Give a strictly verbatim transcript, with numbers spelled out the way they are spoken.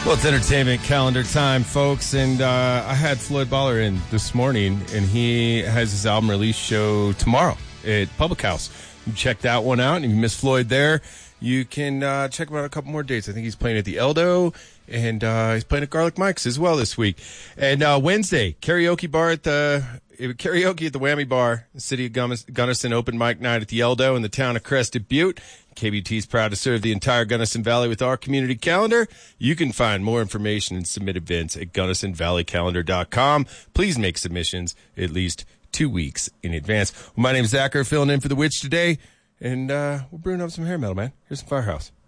Well, it's entertainment calendar time, folks, and uh, I had Floyd Baller in this morning, and he has his album release show tomorrow at Public House. You check that one out, and if you miss Floyd there, you can uh, check him out a couple more dates. I think he's playing at the Eldo, and uh, he's playing at Garlic Mike's as well this week. And uh, Wednesday, karaoke bar at the karaoke at the Whammy Bar, the City of Gunnison open mic night at the Eldo in the town of Crested Butte. K B T is proud to serve the entire Gunnison Valley with our community calendar. You can find more information and submit events at gunnison valley calendar dot com. Please make submissions at least two weeks in advance. Well, my name is Zachary, filling in for the Witch today, and uh, we're brewing up some hair metal, man. Here's some Firehouse.